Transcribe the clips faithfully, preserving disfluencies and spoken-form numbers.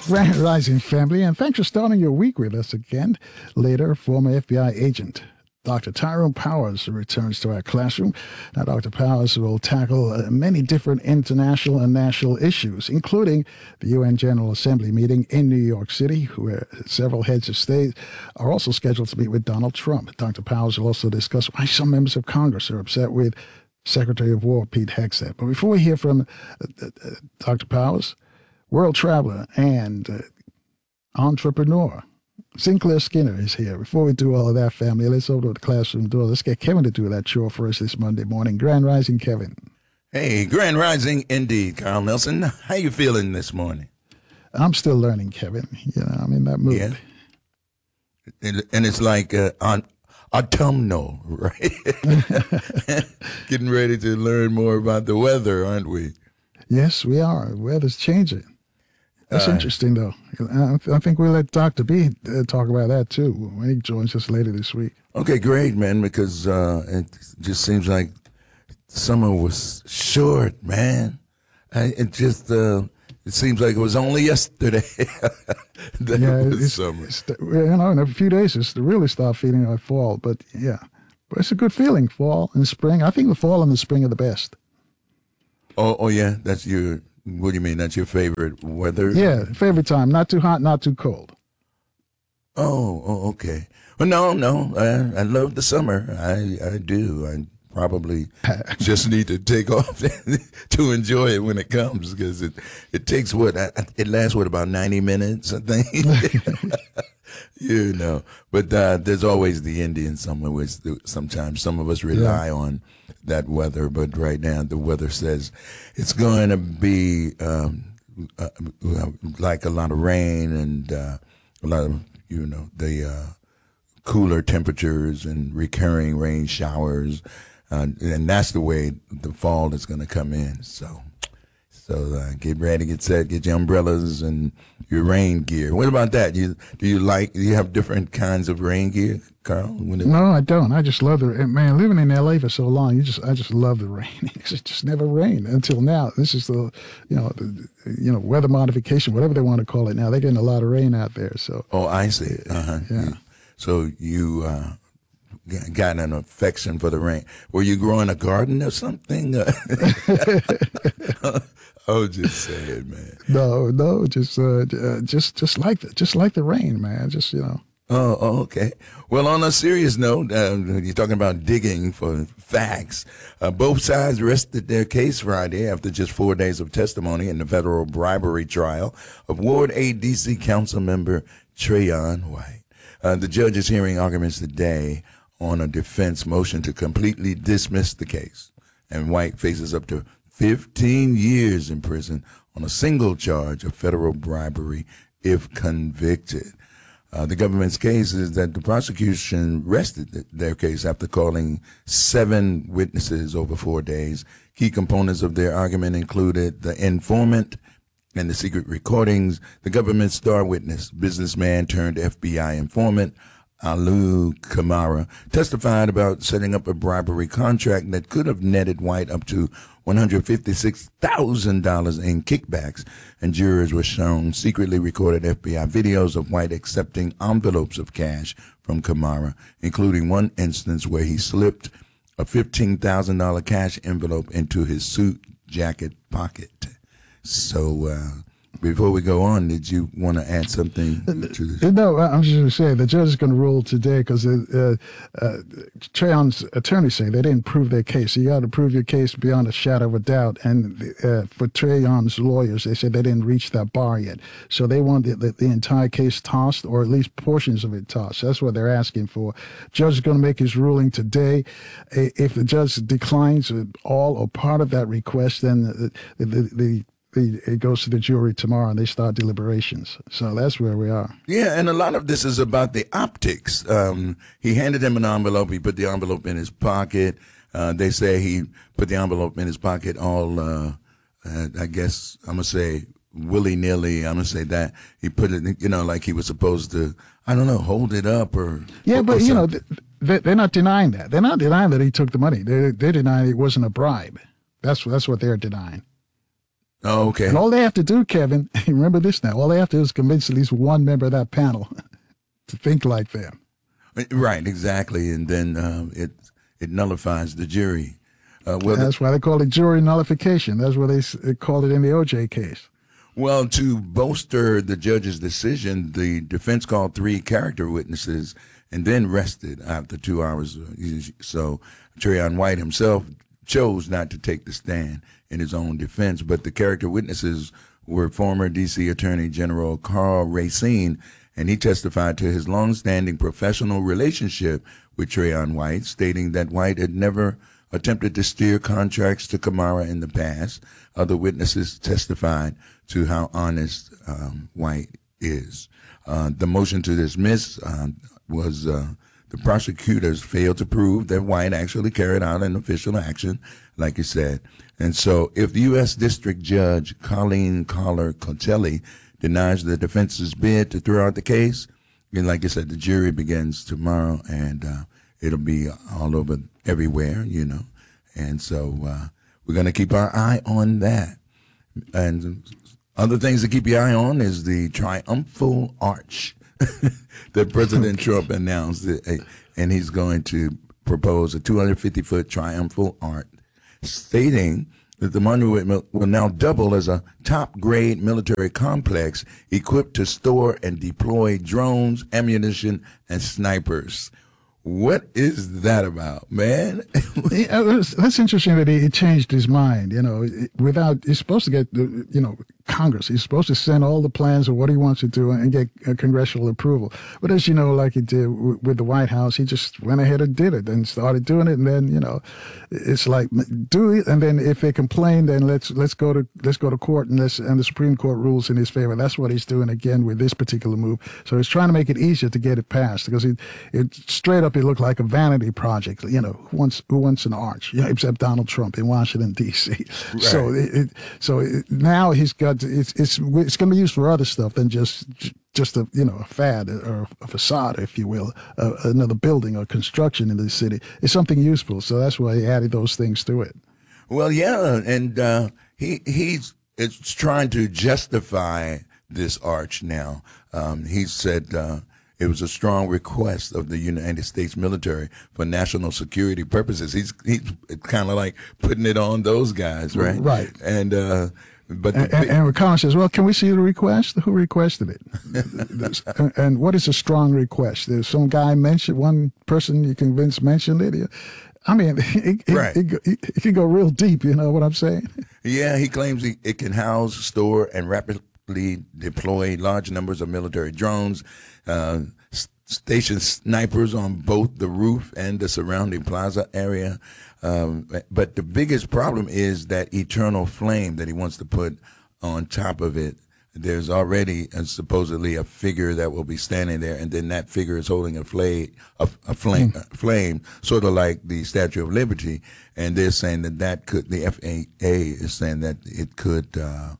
Grand Rising family, and thanks for starting your week with us again. Later, former F B I agent Doctor Tyrone Powers returns to our classroom. Now, Doctor Powers will tackle uh, many different international and national issues, including the U N General Assembly meeting in New York City, where several heads of state are also scheduled to meet with Donald Trump. Doctor Powers will also discuss why some members of Congress are upset with Secretary of War Pete Hegseth. But before we hear from uh, uh, Doctor Powers, world traveler and uh, entrepreneur Sinclair Skinner is here. Before we do all of that, family, let's open the classroom door. Let's get Kevin to do that chore for us this Monday morning. Grand Rising, Kevin. Hey, Grand Rising indeed, Carl Nelson. How you feeling this morning? I'm still learning, Kevin. You know, I'm in that mood. Yeah. And, and it's like uh, on autumnal, right? Getting ready to learn more about the weather, aren't we? Yes, we are. The weather's changing. That's uh, interesting, though. I, I think we'll let Doctor B uh, talk about that, too, when he joins us later this week. Okay, great, man, because uh, it just seems like summer was short, man. I, it just, uh, it seems like it was only yesterday that yeah, it was it's, summer. It's, you know, in a few days, it's to really start feeling like fall, but yeah. But it's a good feeling, fall and spring. I think the fall and the spring are the best. Oh, oh yeah, that's your... What do you mean? That's your favorite weather? Yeah, favorite time. Not too hot, not too cold. Oh, oh okay. Well, no, no. I, I love the summer. I, I do. I probably just need to take off to enjoy it when it comes, because it, it takes what? It lasts, what, about ninety minutes, I think? You know. But uh, there's always the Indian summer, which sometimes some of us rely yeah. on that weather. But right now, the weather says it's going to be um, uh, like a lot of rain and uh, a lot of, you know, the uh, cooler temperatures and recurring rain showers. Uh, and that's the way the fall is going to come in. So, so uh, get ready, get set, get your umbrellas and your rain gear. What about that? You do you like? Do you have different kinds of rain gear, Carl? When it, no, I don't. I just love the man. Living in L A for so long, you just I just love the rain. It just never rained until now. This is the you know the, you know weather modification, whatever they want to call it now. They're getting a lot of rain out there. So oh, I see. Uh-huh. Yeah. So you. Uh, got an affection for the rain. Were you growing a garden or something? I was just saying, man. No, no, just, uh, just, just like the, just like the rain, man. Just you know. Oh, oh, okay. Well, on a serious note, uh, you're talking about digging for facts. Uh, both sides rested their case Friday after just four days of testimony in the federal bribery trial of Ward eight D C Council member Trayon White. Uh, the judge is hearing arguments today on a defense motion to completely dismiss the case. And White faces up to fifteen years in prison on a single charge of federal bribery if convicted. Uh, the government's case is that the prosecution rested their case after calling seven witnesses over four days. Key components of their argument included the informant and the secret recordings, the government's star witness, businessman turned F B I informant, Alu Kamara, testified about setting up a bribery contract that could have netted White up to one hundred fifty-six thousand dollars in kickbacks, and jurors were shown secretly recorded F B I videos of White accepting envelopes of cash from Kamara, including one instance where he slipped a fifteen thousand dollars cash envelope into his suit jacket pocket. So, uh, before we go on, did you want to add something to this? No, I'm just going to say the judge is going to rule today because uh, uh, Trayon's attorneys say they didn't prove their case. So you got to prove your case beyond a shadow of a doubt. And uh, for Trayon's lawyers, they said they didn't reach that bar yet. So they want the, the, the entire case tossed, or at least portions of it tossed. That's what they're asking for. Judge is going to make his ruling today. If the judge declines all or part of that request, then the the, the, the it goes to the jury tomorrow and they start deliberations. So that's where we are. Yeah, and a lot of this is about the optics. Um, he handed him an envelope. He put the envelope in his pocket. Uh, they say he put the envelope in his pocket all, uh, uh, I guess, I'm going to say willy-nilly. I'm going to say that. He put it, you know, like he was supposed to, I don't know, hold it up or Yeah, or, but, or you know, they're not denying that. They're not denying that he took the money. They're, they're denying it wasn't a bribe. That's, that's what they're denying. Oh, okay. And all they have to do, Kevin, remember this now, all they have to do is convince at least one member of that panel to think like them. Right, exactly. And then um, it it nullifies the jury. Uh, well, That's why they call it jury nullification. That's what they, they called it in the O J case. Well, to bolster the judge's decision, the defense called three character witnesses and then rested after two hours. So Trayon White himself chose not to take the stand in his own defense, but the character witnesses were former D C Attorney General Karl Racine, and he testified to his longstanding professional relationship with Trayon White, stating that White had never attempted to steer contracts to Camara in the past. Other witnesses testified to how honest um, White is. Uh, the motion to dismiss uh, was uh, the prosecutors failed to prove that White actually carried out an official action, like you said. And so if the U S District Judge Colleen Collar Cotelli denies the defense's bid to throw out the case, and like I said, the jury begins tomorrow, and uh, it'll be all over everywhere, you know. And so uh, we're going to keep our eye on that. And other things to keep your eye on is the triumphal arch that President Trump announced, and he's going to propose a two hundred fifty foot triumphal arch, stating that the monument will now double as a top-grade military complex equipped to store and deploy drones, ammunition, and snipers. What is that about, man? Yeah, that's, that's interesting that he, he changed his mind. You know, without he's supposed to get the, you know, Congress. He's supposed to send all the plans of what he wants to do and get uh, congressional approval. But as you know, like he did w- with the White House, he just went ahead and did it and started doing it. And then, you know, it's like do it, and then if they complain, then let's let's go to let's go to court and let's and the Supreme Court rules in his favor. That's what he's doing again with this particular move. So he's trying to make it easier to get it passed because it it straight up it looked like a vanity project. You know, who wants who wants an arch? You know, except Donald Trump in Washington D C. Right. So it, it so it, now he's got it's it's it's going to be used for other stuff than just just a you know a fad or a facade, if you will, uh, another building or construction in the city. It's something useful. So that's why he added those things to it. Well, yeah, and uh, he he's it's trying to justify this arch now. Um, he said uh, it was a strong request of the United States military for national security purposes. He's he's kind of like putting it on those guys, right? Right. And uh, but and, and, and Collins says, "Well, can we see the request? Who requested it? and, and what is a strong request? There's some guy mentioned, one person you convinced mentioned it." I mean, it, it, right. it, it, it can go real deep. You know what I'm saying? Yeah, he claims he, it can house, store, and rapidly deploy large numbers of military drones, uh, station snipers on both the roof and the surrounding plaza area. Um, but the biggest problem is that eternal flame that he wants to put on top of it. There's already uh, supposedly a figure that will be standing there, and then that figure is holding a flame, a, a flame, mm. a flame, sort of like the Statue of Liberty. And they're saying that that could, the F A A is saying that it could, uh,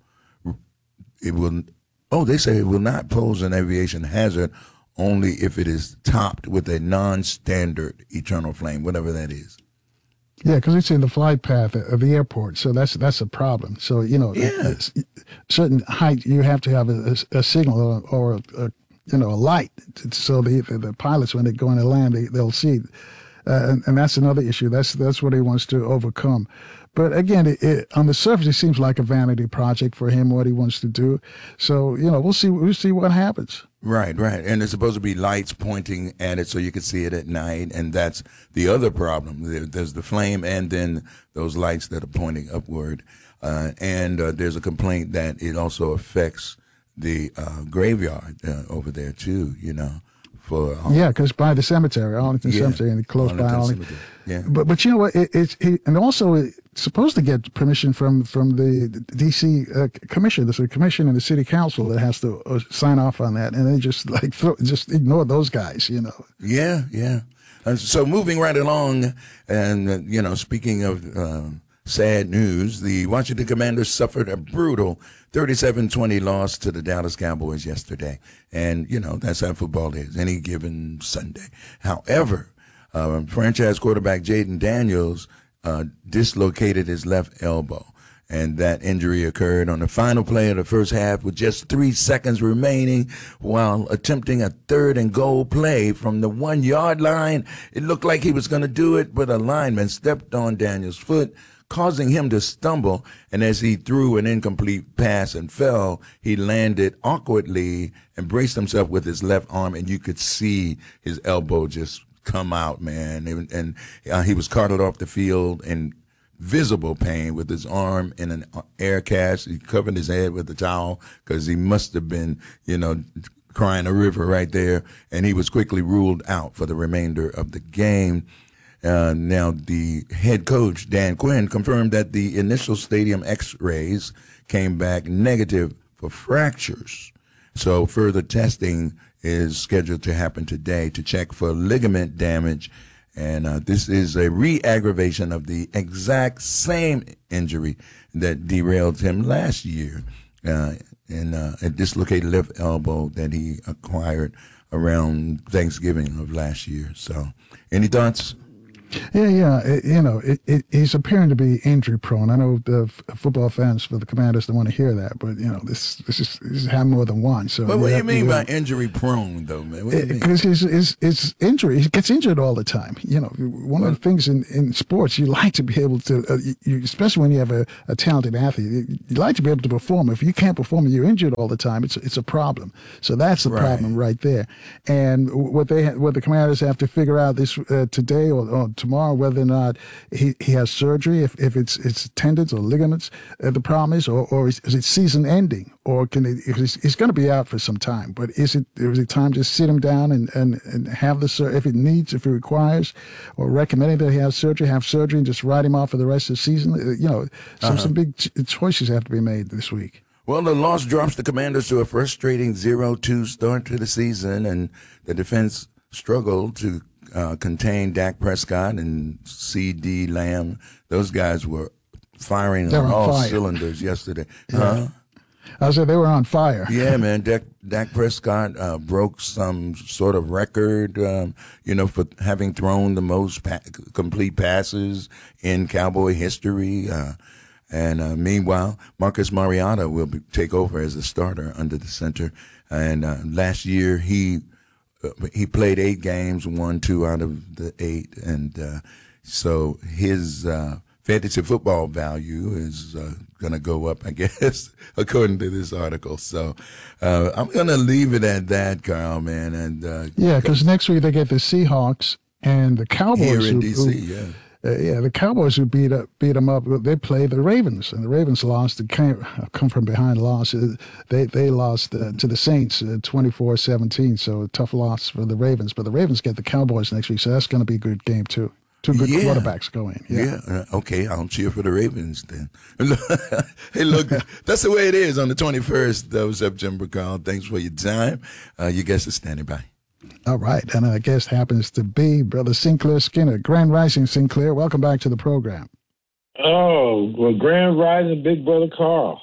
it will, oh, they say it will not pose an aviation hazard only if it is topped with a non-standard eternal flame, whatever that is. Yeah, because it's in the flight path of the airport, so that's that's a problem. So you know, yeah. certain height you have to have a, a, a signal or, or a, a you know a light, so the the pilots when they go into land they, they'll see, uh, and, and that's another issue. That's that's what he wants to overcome. But again, it, it, on the surface, it seems like a vanity project for him, what he wants to do. So you know, we'll see we'll see what happens. Right, right. And there's supposed to be lights pointing at it so you can see it at night. And that's the other problem. There, there's the flame and then those lights that are pointing upward. Uh, and uh, there's a complaint that it also affects the uh, graveyard uh, over there, too, you know. For um, yeah, because by the cemetery, Arlington yeah, Cemetery, and close Arlington by Arlington. Cemetery. Yeah. But but you know what? It, it's he, and also it's supposed to get permission from from the D C uh, commission. There's a commission and the city council that has to uh, sign off on that, and they just like throw, just ignore those guys, you know. Yeah, yeah. And so moving right along, and uh, you know, speaking of uh, sad news, the Washington Commanders suffered a brutal thirty-seven twenty loss to the Dallas Cowboys yesterday. And, you know, that's how football is, any given Sunday. However, uh, franchise quarterback Jaden Daniels uh, dislocated his left elbow. And that injury occurred on the final play of the first half with just three seconds remaining while attempting a third and goal play from the one-yard line. It looked like he was going to do it, but a lineman stepped on Daniel's foot, causing him to stumble. And as he threw an incomplete pass and fell, he landed awkwardly and braced himself with his left arm, and you could see his elbow just come out, man. And, and uh, he was carted off the field in visible pain with his arm in an air cast. He covered his head with a towel because he must have been, you know, crying a river right there. And he was quickly ruled out for the remainder of the game. Uh, now, the head coach, Dan Quinn, confirmed that the initial stadium x-rays came back negative for fractures. So further testing is scheduled to happen today to check for ligament damage. And uh, this is a re-aggravation of the exact same injury that derailed him last year, uh, in uh, a dislocated left elbow that he acquired around Thanksgiving of last year. So, any thoughts? Yeah, yeah. It, you know, it, it, he's appearing to be injury prone. I know the f- football fans for the Commanders don't want to hear that, but you know, this this is this has happened more than once. So but what do you mean you by know, injury prone, though, man? What do you mean? Because his, his his injury, he gets injured all the time. You know, one well, of the things in, in sports, you like to be able to, uh, you, especially when you have a, a talented athlete, you like to be able to perform. If you can't perform and you're injured all the time, it's it's a problem. So that's the right. problem right there. And what they what the Commanders have to figure out this uh, today or, or tomorrow, whether or not he, he has surgery, if, if it's it's tendons or ligaments, uh, the problem is, or, or is, is it season ending, or can it, he's, he's going to be out for some time, but is it is it time to sit him down and, and, and have the sur- if it needs, if it requires, or recommending that he have surgery, have surgery and just write him off for the rest of the season? Uh, you know, some, uh-huh. some big ch- choices have to be made this week. Well, the loss drops the Commanders to a frustrating zero two start to the season, and the defense struggled to Uh, contained Dak Prescott and C D Lamb. Those guys were firing They're on on all fire. cylinders yesterday. Yeah. Huh? I said they were on fire. Yeah, man. Dak, Dak Prescott uh, broke some sort of record, um, you know, for having thrown the most pa- complete passes in Cowboy history. Uh, and uh, meanwhile, Marcus Mariota will be, take over as a starter under the center. And uh, last year, he He played eight games, won two out of the eight, and uh, so his uh, fantasy football value is uh, going to go up, I guess, according to this article. So uh, I'm going to leave it at that, Carl, man. And uh, yeah, because next week they get the Seahawks and the Cowboys. Here in who, D C, who, yeah. Uh, yeah, the Cowboys who beat up beat them up. They play the Ravens, and the Ravens lost. They came come from behind loss. They they lost uh, to the Saints twenty-four seventeen. So a tough loss for the Ravens. But the Ravens get the Cowboys next week, so that's going to be a good game too. Two good yeah. quarterbacks going. Yeah. yeah. Uh, okay, I'll cheer for the Ravens then. Hey, look, that's the way it is on the twenty-first of September, Carl. Thanks for your time. Uh, your guest is standing by. All right, and our guest happens to be Brother Sinclair Skinner. Grand Rising, Sinclair. Welcome back to the program. Oh, well, Grand Rising, Big Brother Carl.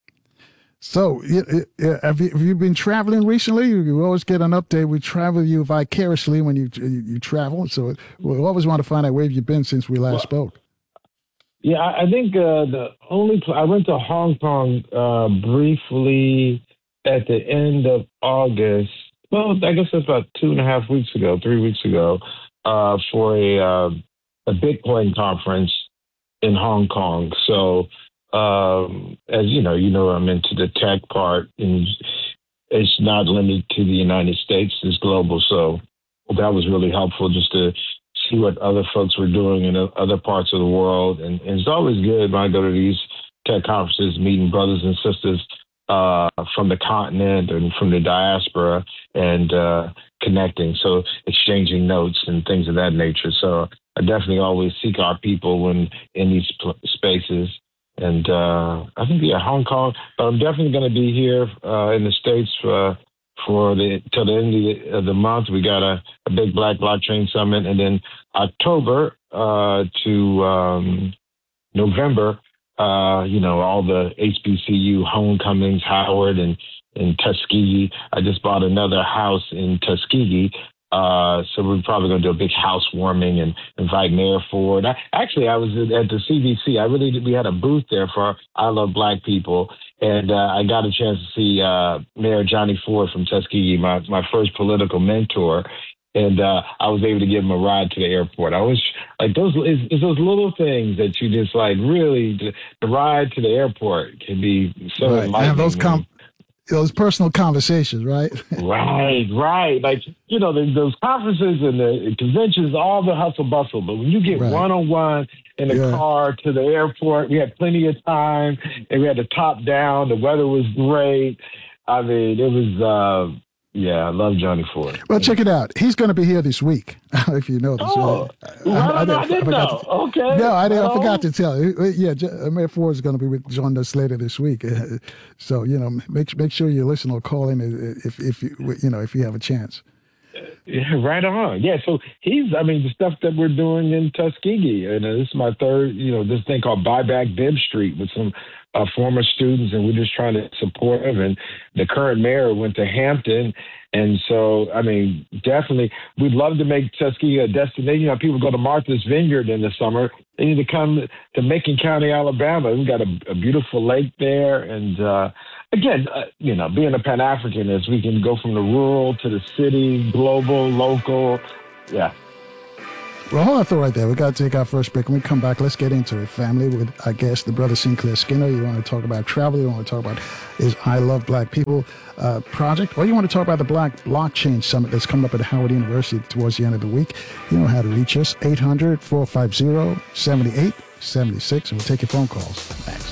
So, you, you, have, you, have you been traveling recently? You, you always get an update. We travel you vicariously when you you, you travel. So we always want to find out where you've been since we last well, spoke. Yeah, I, I think uh, the only pl- I went to Hong Kong uh, briefly at the end of August. Well, I guess that's about two and a half weeks ago, three weeks ago, uh, for a uh, a Bitcoin conference in Hong Kong. So, um, as you know, you know, I'm into the tech part, and it's not limited to the United States; it's global. So that was really helpful just to see what other folks were doing in other parts of the world. And, and it's always good when I go to these tech conferences, meeting brothers and sisters Uh, from the continent and from the diaspora, and uh, connecting. So exchanging notes and things of that nature. So I definitely always seek our people when in these pl- spaces. And uh, I think, yeah, Hong Kong, but I'm definitely going to be here uh, in the States for, for the till the end of the, of the month. We got a, a big Black Blockchain Summit. And then October uh, to um, November, Uh, you know, all the H B C U homecomings, Howard and, and Tuskegee. I just bought another house in Tuskegee Uh, so we're probably going to do a big housewarming and invite Mayor Ford. I, actually, I was at the C B C. I really did, we had a booth there for I Love Black People, and uh, I got a chance to see uh, Mayor Johnny Ford from Tuskegee, my my first political mentor. And uh, I was able to give him a ride to the airport. I was like, those it's, it's those little things that you just like really the, the ride to the airport can be so right. enlightening. And those com- those personal conversations, right? right, right. Like, you know, the, those conferences and the conventions, all the hustle bustle. But when you get right. one-on-one in a yeah. car to the airport, we had plenty of time, and we had the top down. The weather was great. I mean, it was, uh, yeah, I love Johnny Ford. Well, check it out. He's going to be here this week, if you know this. Oh, right? I, I, I, didn't, I didn't know. To, okay. No, I, didn't, oh. I forgot to tell you. Yeah, Mayor Ford is going to be with join us later this week. So, you know, make make sure you listen or call in if if you you know if you have a chance. Yeah, right on. Yeah, so he's, I mean, the stuff that we're doing in Tuskegee, and uh, this is my third, you know, this thing called Buy Back Bibb Street with some uh, former students, and we're just trying to support them. And the current mayor went to Hampton. And so, I mean, definitely, we'd love to make Tuskegee a destination. You know, people go to Martha's Vineyard in the summer. They need to come to Macon County, Alabama. We've got a, a beautiful lake there. And uh, again, uh, you know, being a Pan-Africanist, we can go from the rural to the city, global, local. Yeah. Well, hold on thought right there. We got to take our first break. When we come back, let's get into it. Family with, I guess, the brother Sinclair Skinner. You want to talk about travel. You want to talk about his I Love Black People uh, project. Or you want to talk about the Black Blockchain Summit that's coming up at Howard University towards the end of the week. You know how to reach us. eight hundred, four five zero, seven eight seven six. And we'll take your phone calls. Thanks.